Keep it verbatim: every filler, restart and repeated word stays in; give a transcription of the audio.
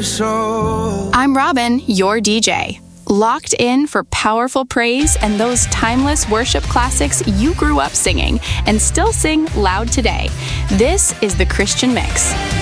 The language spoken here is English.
soul. I'm Robin, your D J. Locked in for powerful praise and those timeless worship classics you grew up singing and still sing loud today. This is the Christian Mix.